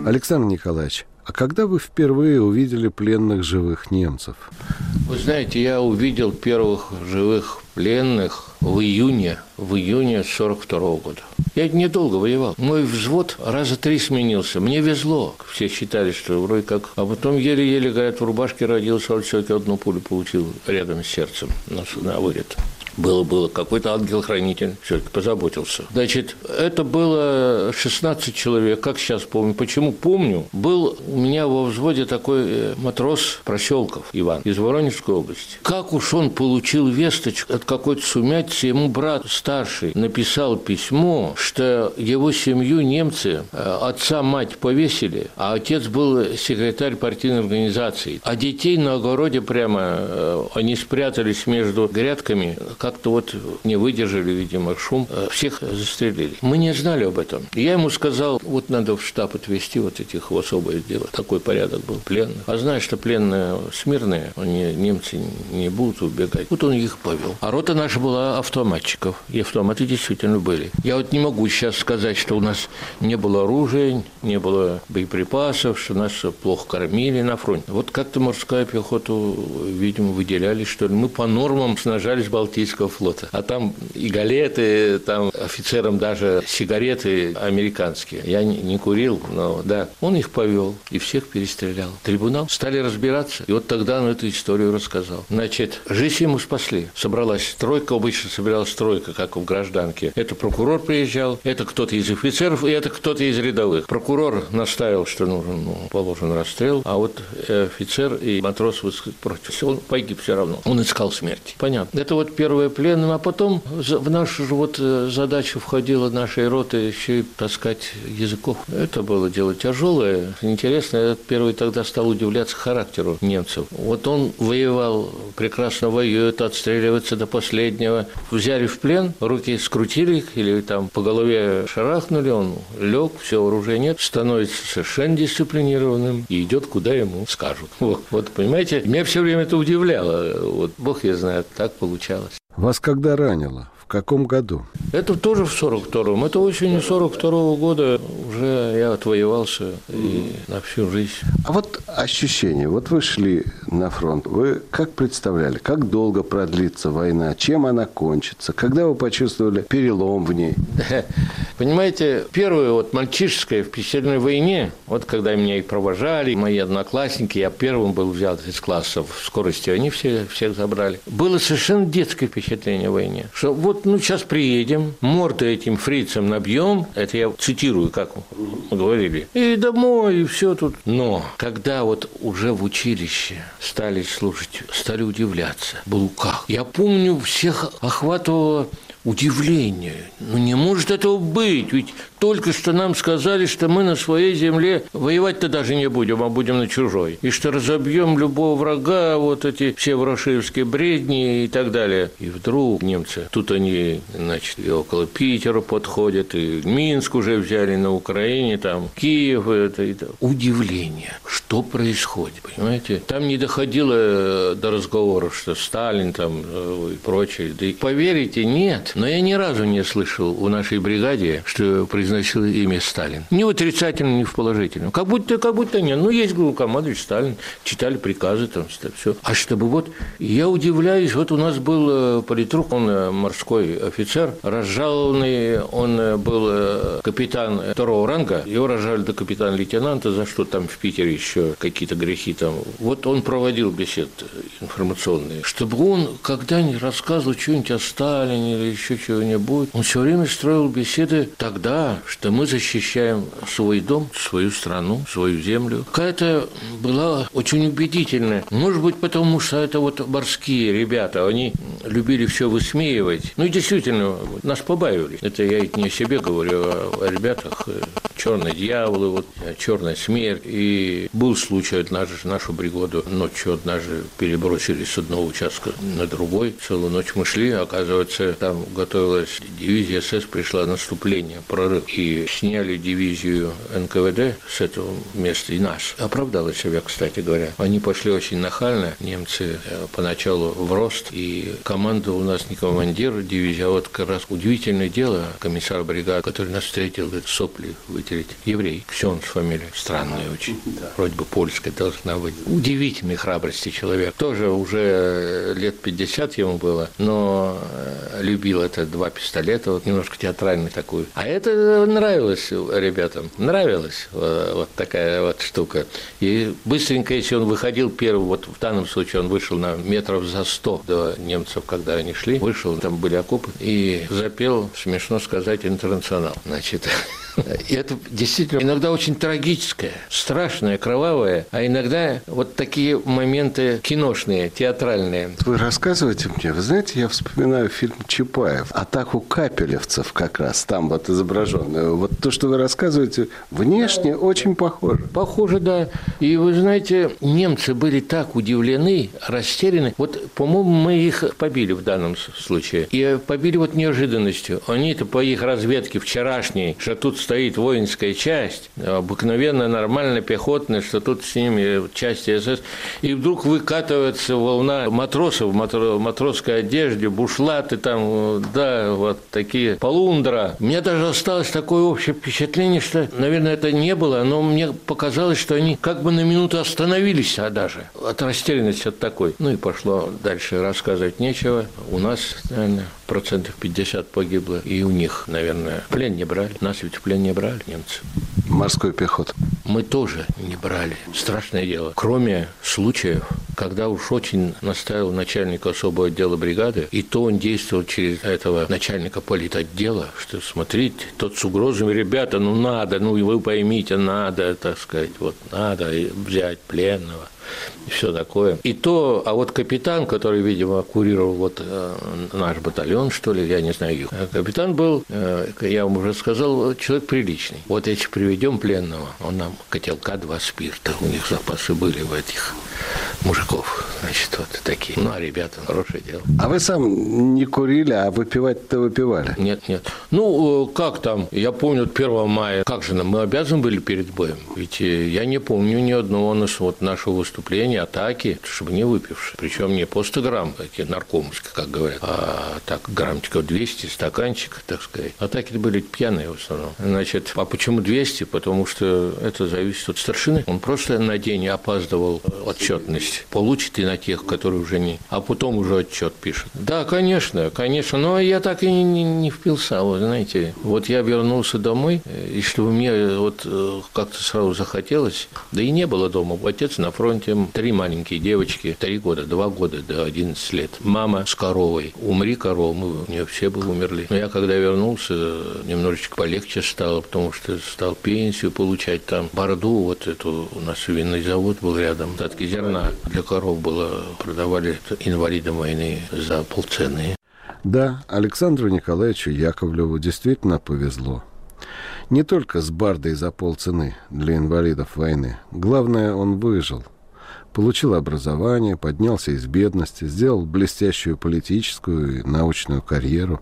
Александр Николаевич, а когда вы впервые увидели пленных живых немцев? Вы знаете, я увидел первых живых пленных в июне 1942 года. Я недолго воевал. Мой взвод раза 3 сменился. Мне везло. Все считали, что вроде как... А потом еле-еле, говорят, в рубашке родился, а все-таки одну пулю получил рядом с сердцем на вылет. Было. Какой-то ангел-хранитель все-таки позаботился. Значит, это было 16 человек, как сейчас помню. Почему помню? Был у меня во взводе такой матрос Проселков Иван из Воронежской области. Как уж он получил весточку от какой-то сумятицы, ему брат старший написал письмо, что его семью немцы, отца, мать повесили, а отец был секретарь партийной организации. А детей на огороде прямо, они спрятались между грядками, как-то вот не выдержали, видимо, шум, всех застрелили. Мы не знали об этом. Я ему сказал, вот надо в штаб отвезти вот этих в особое дело. Такой порядок был пленных. А знаешь, что пленные смирные, они, немцы, не будут убегать. Вот он их повел. А рота наша была автоматчиков. И автоматы действительно были. Я вот не могу сейчас сказать, что у нас не было оружия, не было боеприпасов, что нас плохо кормили на фронте. Вот как-то морская пехота, видимо, выделяли, что ли. Мы по нормам снажались Балтийского флота. А там и галеты, там офицерам даже сигареты американские. Я не курил, но да. Он их повел и всех перестрелял. Трибунал. Стали разбираться. И вот тогда он эту историю рассказал. Значит, жизнь ему спасли. Собралась тройка, обычно собиралась тройка, как в гражданке. Это прокурор приезжал, это кто-то из офицеров, и это кто-то из рядовых. Прокурор наставил, что нужен, положен расстрел, а вот офицер и матрос против. Он погиб все равно. Он искал смерти. Понятно. Это вот первое пленным, а потом в нашу же вот задачу входила нашей роты еще и таскать языков. Это было дело тяжелое, интересно. Я первый тогда стал удивляться характеру немцев. Вот он воевал, прекрасно воюет, отстреливается до последнего. Взяли в плен, руки скрутили их или там по голове шарахнули, он лег, все, оружия нет, становится совершенно дисциплинированным и идет, куда ему скажут. Вот понимаете, меня все время это удивляло. Вот Бог я знаю, так получалось. Вас когда ранило? В каком году? Это тоже в 42-м. Это осенью 42-го года уже я отвоевался и на всю жизнь. А вот ощущение. Вот вы шли на фронт. Вы как представляли, как долго продлится война? Чем она кончится? Когда вы почувствовали перелом в ней? Понимаете, первое вот мальчишеское в пещерной войне, вот когда меня и провожали, мои одноклассники, я первым был взят из класса в скорости, они всех забрали. Было совершенно детское впечатление о войне. Что вот, сейчас приедем, морды этим фрицам набьем, это я цитирую, как мы говорили, и домой, и все тут. Но когда вот уже в училище стали слушать, стали удивляться, было как. Я помню, всех охватывало удивление. Не может этого быть, ведь только что нам сказали, что мы на своей земле воевать-то даже не будем, а будем на чужой. И что разобьем любого врага, вот эти все ворошиловские бредни и так далее. И вдруг немцы, тут они, значит, и около Питера подходят, и Минск уже взяли на Украине, там Киев, это. Удивление, что происходит, понимаете? Там не доходило до разговоров, что Сталин там и прочее. Да и поверите, нет. Но я ни разу не слышал у нашей бригаде, что произносил имя Сталин. Ни в отрицательном, ни в положительном. Как будто нет. Есть главнокомандующий Сталин, читали приказы, там все. А чтобы вот, я удивляюсь, вот у нас был политрук, он морской офицер, разжалованный, он был капитан второго ранга, его разжали до капитана-лейтенанта, за что там в Питере еще какие-то грехи там. Вот он проводил бесед информационные. Чтобы он когда-нибудь рассказывал что-нибудь о Сталине или еще чего-нибудь, он все время строил беседы тогда, что мы защищаем свой дом, свою страну, свою землю. Какая-то была очень убедительная. Может быть, потому что это вот морские ребята, они любили все высмеивать. Ну и действительно, нас побаивали. Это я ведь не о себе говорю, а о ребятах. Черные дьяволы, вот, черная смерть. И был случай, нашу бригаду ночью однажды перебросили с одного участка на другой. Целую ночь мы шли, оказывается, там готовилась дивизия СС, пришла наступление, прорыв. И сняли дивизию НКВД с этого места и нас. Оправдала себя, кстати говоря. Они пошли очень нахально. Немцы поначалу в рост. И команда у нас не командир дивизии, а вот как раз удивительное дело. Комиссар бригады, который нас встретил, говорит, сопли вытер очередь еврей. Ксенц фамилия. Странная очень. Вроде бы польская должна быть. Удивительной храбрости человек. Тоже уже лет 50 ему было, но любил это 2 пистолета, вот немножко театральный такой. А это нравилось ребятам. Нравилась вот такая вот штука. И быстренько, если он выходил первый, вот в данном случае он вышел на метров за 100 до немцев, когда они шли, вышел, там были окопы, и запел, смешно сказать, «Интернационал». Значит, и это действительно иногда очень трагическое, страшное, кровавое, а иногда вот такие моменты киношные, театральные. Вы рассказываете мне, вы знаете, я вспоминаю фильм Чапаев, атаку капелевцев как раз, там вот изображенную. Вот то, что вы рассказываете, внешне очень похоже. Похоже, да. И вы знаете, немцы были так удивлены, растеряны. Вот, по-моему, мы их побили в данном случае. И побили вот неожиданностью. Они-то по их разведке вчерашней, что тут стоит воинская часть, обыкновенно нормально пехотная, что тут с ними части СС, и вдруг выкатывается волна матросов в матросской одежде, бушлаты там, да, вот такие, полундра. У меня даже осталось такое общее впечатление, что, наверное, это не было, но мне показалось, что они как бы на минуту остановились, а даже от растерянности от такой. Ну и пошло дальше, рассказывать нечего. У нас, наверное, 50% погибло, и у них, наверное, в плен не брали. Нас ведь в плен не брали немцы. Морскую пехоту. Мы тоже не брали. Страшное дело. Кроме случаев, когда уж очень настаивал начальник особого отдела бригады, и то он действовал через этого начальника политотдела, что смотрите, тот с угрозами, ребята, ну надо, ну и вы поймите, надо, так сказать, вот надо взять пленного. И все такое. И то, а вот капитан, который, видимо, курировал вот наш батальон, что ли, я не знаю, их. Капитан был, я вам уже сказал, человек приличный. Вот если приведем пленного, он нам котелка 2 спирта, у них запасы были в этих мужиков, значит, вот такие. Ну, а ребята, хорошее дело. А вы сам не курили, а выпивать-то выпивали? Нет. Ну, как там, я помню, 1 мая, как же нам, мы обязаны были перед боем? Ведь я не помню ни одного вот нашего выступления, атаки, чтобы не выпившие. Причем не по 100 грамм, такие наркомовские, как говорят, а так граммчиков 200, стаканчик, так сказать. Атаки были пьяные в основном. Значит, а почему 200? Потому что это зависит от старшины. Он просто на день опаздывал отчетность. Получит и на тех, которые уже не... А потом уже отчет пишет. Да, конечно. Но я так и не впился, вы знаете. Вот я вернулся домой, и чтобы мне вот как-то сразу захотелось, да и не было дома. Отец на фронте, 3 маленькие девочки, 3 года, 2 года до 11 лет. Мама с коровой. Умри, корова, мы у нее все бы умерли. Но я когда вернулся, немножечко полегче стало, потому что стал пенсию получать там. Борду, вот эту, у нас винный завод был рядом. Остатки зерна для коров было, продавали инвалидам войны за полцены. Да, Александру Николаевичу Яковлеву действительно повезло. Не только с бардой за полцены для инвалидов войны. Главное, он выжил. Получил образование, поднялся из бедности, сделал блестящую политическую и научную карьеру.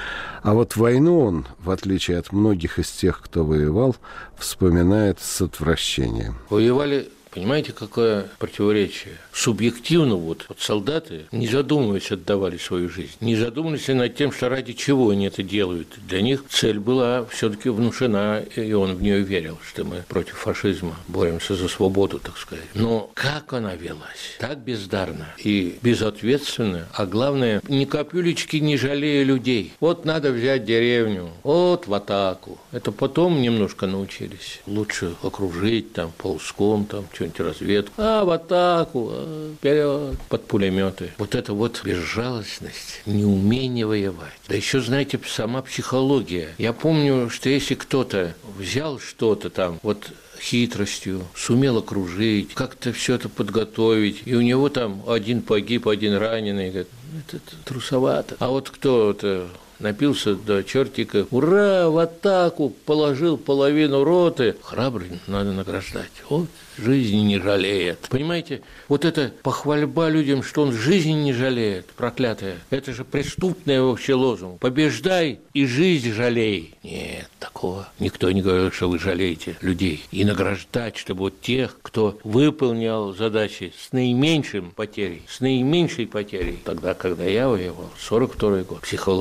А вот войну он, в отличие от многих из тех, кто воевал, вспоминает с отвращением. Воевали, понимаете, какое противоречие? Субъективно вот солдаты, не задумываясь, отдавали свою жизнь. Не задумывались над тем, что ради чего они это делают. Для них цель была все-таки внушена, и он в нее верил, что мы против фашизма боремся за свободу, так сказать. Но как она велась? Так бездарно и безответственно, а главное, ни капюлечки не жалея людей. Вот надо взять деревню, вот в атаку. Это потом немножко научились. Лучше окружить там ползком, там что-нибудь разведку. А в атаку, вперед, под пулеметы. Вот это вот безжалостность, неумение воевать. Да еще, знаете, сама психология. Я помню, что если кто-то взял что-то там, вот хитростью, сумел окружить, как-то все это подготовить, и у него там один погиб, один раненый, говорит, это трусовато. А вот кто-то напился до чертика, ура, в атаку, положил половину роты, храбрый надо награждать. Вот жизни не жалеет. Понимаете, вот эта похвальба людям, что он жизни не жалеет, проклятая, это же преступный вообще лозунг. Побеждай и жизнь жалей. Нет, такого. Никто не говорит, что вы жалеете людей. И награждать, чтобы вот тех, кто выполнял задачи с наименьшей потерей. Тогда, когда я воевал, 42-й год, психология была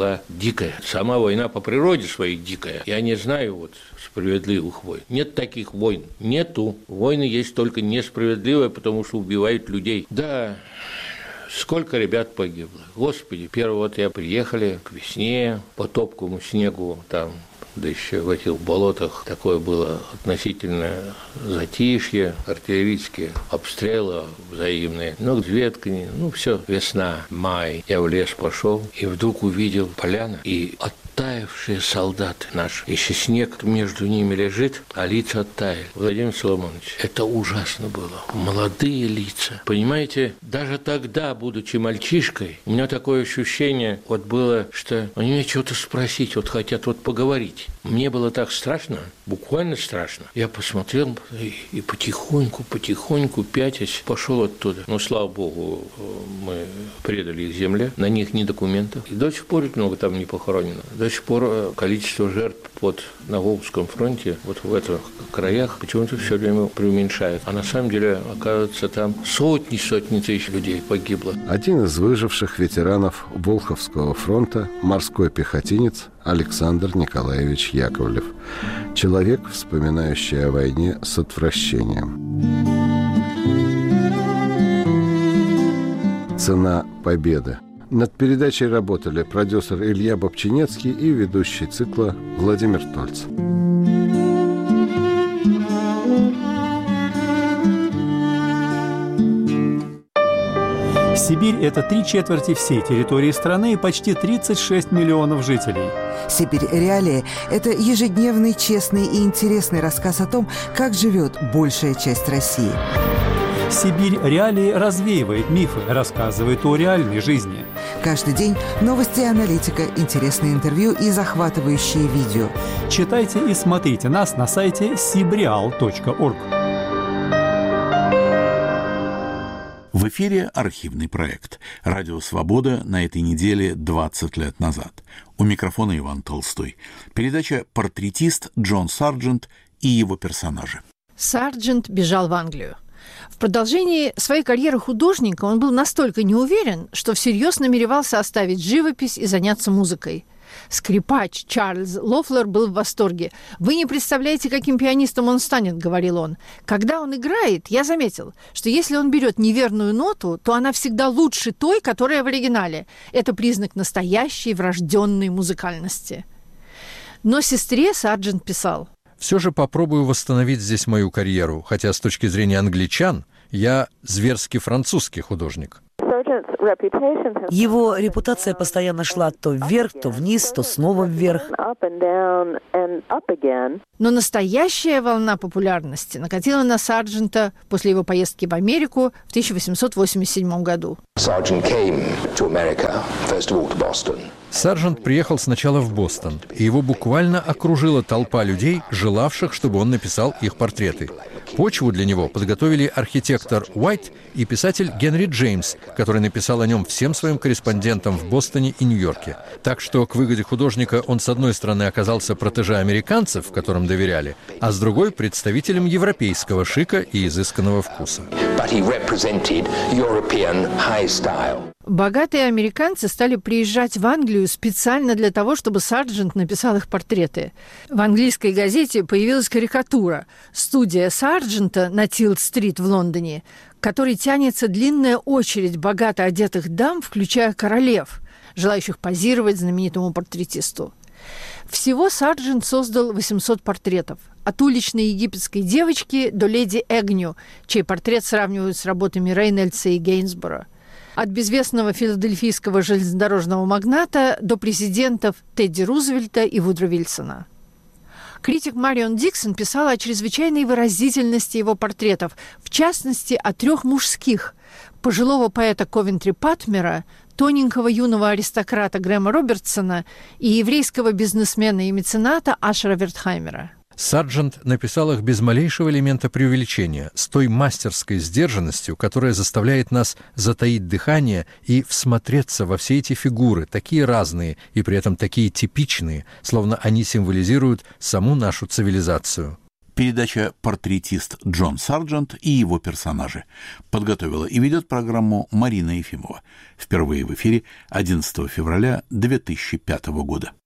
была дикая. Сама война по природе своей дикая. Я не знаю вот справедливых войн. Нет таких войн. Нету. Войны есть только несправедливые, потому что убивают людей. Да, сколько ребят погибло. Господи, первый вот я приехали к весне, по топкому снегу там, да еще в этих болотах такое было относительное затишье, артиллерийские обстрелы взаимные, веткани, все, весна, май. Я в лес пошел и вдруг увидел поляну и оттаившие солдаты наши. Еще снег между ними лежит, а лица оттаяли. Владимир Соломонович, это ужасно было. Молодые лица. Понимаете, даже тогда, будучи мальчишкой, у меня такое ощущение было, что они меня что-то спросить, хотят поговорить. Мне было так страшно, буквально страшно. Я посмотрел и потихоньку, пятясь, пошел оттуда. Но, слава богу, мы предали их земле, на них ни документов. И до сих пор много там не похоронено. До сих пор количество жертв на Волжском фронте, в этих краях, почему-то все время преуменьшают. А на самом деле, оказывается, там сотни тысяч людей погибло. Один из выживших ветеранов Волховского фронта, морской пехотинец Александр Николаевич Яковлев. Человек, вспоминающий о войне с отвращением. «Цена победы». Над передачей работали продюсер Илья Бобчинецкий и ведущий цикла Владимир Тольц. Сибирь – это 3/4 всей территории страны и почти 36 миллионов жителей. «Сибирь. Реалии» – это ежедневный, честный и интересный рассказ о том, как живет большая часть России. «Сибирь. Реалии» развеивает мифы, рассказывает о реальной жизни. Каждый день новости и аналитика, интересные интервью и захватывающие видео. Читайте и смотрите нас на сайте sibreal.org. В эфире архивный проект «Радио Свобода» на этой неделе 20 лет назад. У микрофона Иван Толстой. Передача «Портретист» Джон Сарджент и его персонажи. Сарджент бежал в Англию. В продолжении своей карьеры художника он был настолько неуверен, что всерьез намеревался оставить живопись и заняться музыкой. Скрипач Чарльз Лофлер был в восторге. «Вы не представляете, каким пианистом он станет», — говорил он. «Когда он играет, я заметил, что если он берет неверную ноту, то она всегда лучше той, которая в оригинале. Это признак настоящей врожденной музыкальности». Но сестре Сарджент писал: «Все же попробую восстановить здесь мою карьеру, хотя с точки зрения англичан я зверски французский художник». Его репутация постоянно шла то вверх, то вниз, то снова вверх. Но настоящая волна популярности накатила на Сарджента после его поездки в Америку в 1887 году. Сарджент приехал сначала в Бостон, и его буквально окружила толпа людей, желавших, чтобы он написал их портреты. Почву для него подготовили архитектор Уайт и писатель Генри Джеймс, который написал о нем всем своим корреспондентам в Бостоне и Нью-Йорке. Так что к выгоде художника он, с одной стороны, оказался протеже американцев, которым доверяли, а с другой – представителем европейского шика и изысканного вкуса. Богатые американцы стали приезжать в Англию специально для того, чтобы Сарджент написал их портреты. В английской газете появилась карикатура «Студия Сарджента» на Тилд-стрит в Лондоне, к которой тянется длинная очередь богато одетых дам, включая королев, желающих позировать знаменитому портретисту. Всего Сарджент создал 800 портретов. От уличной египетской девочки до леди Эгню, чей портрет сравнивают с работами Рейнольдса и Гейнсборо. От безвестного филадельфийского железнодорожного магната до президентов Тедди Рузвельта и Вудро Вильсона. Критик Марион Диксон писала о чрезвычайной выразительности его портретов, в частности, о 3 мужских – пожилого поэта Ковентри Патмера, тоненького юного аристократа Грэма Робертсона и еврейского бизнесмена и мецената Ашера Вертхаймера. Сарджент написал их без малейшего элемента преувеличения, с той мастерской сдержанностью, которая заставляет нас затаить дыхание и всмотреться во все эти фигуры, такие разные и при этом такие типичные, словно они символизируют саму нашу цивилизацию. Передача «Портретист Джон Сарджент и его персонажи». Подготовила и ведет программу Марина Ефимова. Впервые в эфире 11 февраля 2005 года.